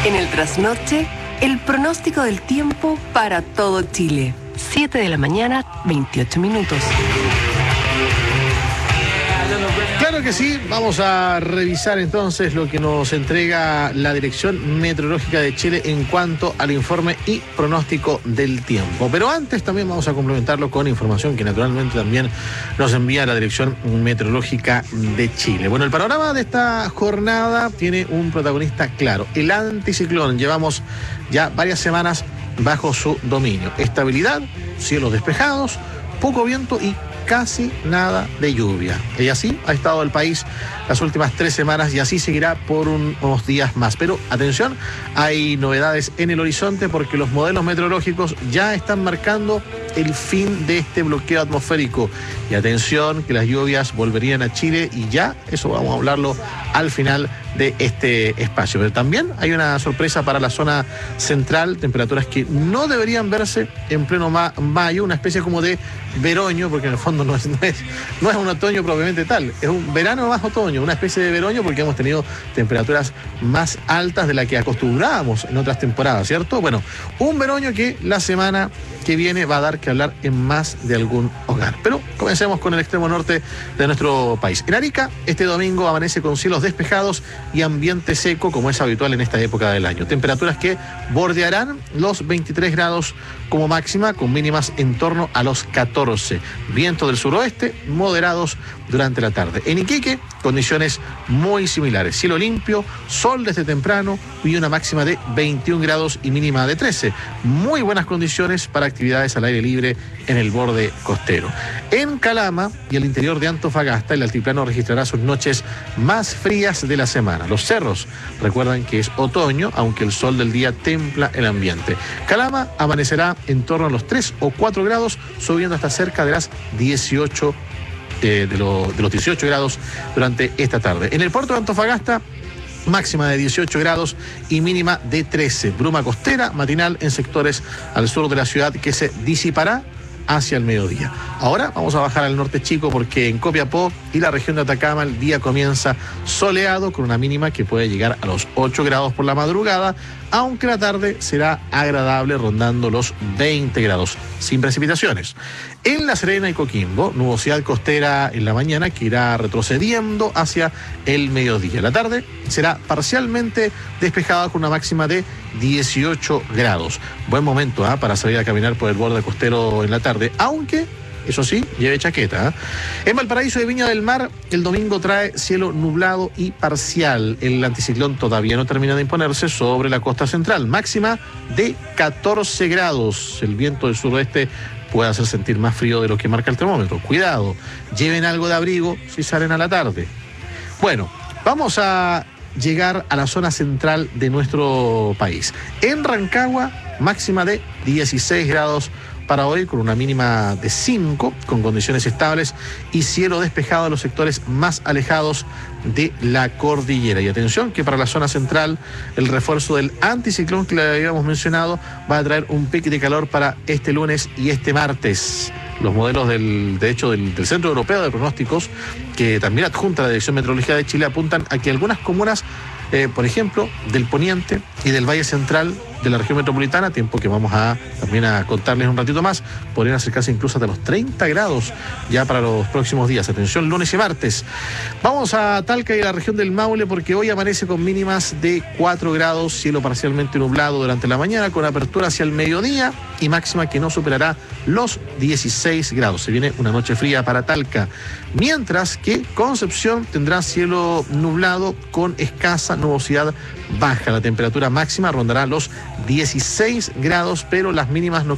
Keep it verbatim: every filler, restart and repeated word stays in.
En el trasnoche, el pronóstico del tiempo para todo Chile. siete de la mañana, veintiocho minutos. Claro que sí, vamos a revisar entonces lo que nos entrega la Dirección Meteorológica de Chile en cuanto al informe y pronóstico del tiempo. Pero antes también vamos a complementarlo con información que naturalmente también nos envía la Dirección Meteorológica de Chile. Bueno, el panorama de esta jornada tiene un protagonista claro, el anticiclón. Llevamos ya varias semanas bajo su dominio. Estabilidad, cielos despejados, poco viento y casi nada de lluvia. Y así ha estado el país las últimas tres semanas y así seguirá por un, unos días más. Pero atención, hay novedades en el horizonte porque los modelos meteorológicos ya están marcando el fin de este bloqueo atmosférico. Y atención, que las lluvias volverían a Chile y ya eso vamos a hablarlo al final de este espacio. Pero también hay una sorpresa para la zona central, temperaturas que no deberían verse en pleno ma- mayo, una especie como de veroño, porque en el fondo no es, no es, no es un otoño propiamente tal, es un verano más otoño, una especie de veroño porque hemos tenido temperaturas más altas de la que acostumbrábamos en otras temporadas, ¿cierto? Bueno, un veroño que la semana que viene va a dar que hablar en más de algún hogar. Pero comencemos con el extremo norte de nuestro país. En Arica, este domingo amanece con cielos despejados y ambiente seco, como es habitual en esta época del año. Temperaturas que bordearán los veintitrés grados como máxima, con mínimas en torno a los catorce. Viento del suroeste, moderados durante la tarde. En Iquique, condiciones muy similares. Cielo limpio, sol desde temprano y una máxima de veintiún grados y mínima de trece. Muy buenas condiciones para actividades al aire libre en el borde costero. En Calama y el interior de Antofagasta, el altiplano registrará sus noches más frías de la semana. Los cerros recuerdan que es otoño, aunque el sol del día templa el ambiente. Calama amanecerá en torno a los tres o cuatro grados, subiendo hasta cerca de las dieciocho eh, de, lo, de los dieciocho grados durante esta tarde. En el puerto de Antofagasta, máxima de dieciocho grados y mínima de trece. Bruma costera matinal en sectores al sur de la ciudad que se disipará hacia el mediodía. Ahora vamos a bajar al norte chico porque en Copiapó y la región de Atacama el día comienza soleado con una mínima que puede llegar a los ocho grados por la madrugada, aunque la tarde será agradable rondando los veinte grados, sin precipitaciones. En La Serena y Coquimbo, nubosidad costera en la mañana que irá retrocediendo hacia el mediodía. La tarde será parcialmente despejada con una máxima de dieciocho grados. Buen momento ¿eh? para salir a caminar por el borde costero en la tarde, aunque eso sí, lleve chaqueta. ¿eh? En Valparaíso de Viña del Mar, el domingo trae cielo nublado y parcial. El anticiclón todavía no termina de imponerse sobre la costa central. Máxima de catorce grados. El viento del suroeste puede hacer sentir más frío de lo que marca el termómetro. Cuidado, lleven algo de abrigo si salen a la tarde. Bueno, vamos a llegar a la zona central de nuestro país. En Rancagua, máxima de dieciséis grados para hoy, con una mínima de cinco, con condiciones estables y cielo despejado en los sectores más alejados de la cordillera. Y atención que para la zona central el refuerzo del anticiclón que le habíamos mencionado va a traer un pico de calor para este lunes y este martes. Los modelos del, de hecho, del, del Centro Europeo de Pronósticos, que también adjunta la Dirección Meteorológica de Chile, apuntan a que algunas comunas, eh, por ejemplo, del Poniente y del Valle Central de la región metropolitana, tiempo que vamos a también a contarles un ratito más, podrían acercarse incluso hasta los treinta grados ya para los próximos días. Atención, lunes y martes. Vamos a Talca y la región del Maule porque hoy amanece con mínimas de cuatro grados, cielo parcialmente nublado durante la mañana, con apertura hacia el mediodía y máxima que no superará los dieciséis grados. Se viene una noche fría para Talca, mientras que Concepción tendrá cielo nublado con escasa nubosidad baja. La temperatura máxima rondará los dieciséis grados, pero las mínimas no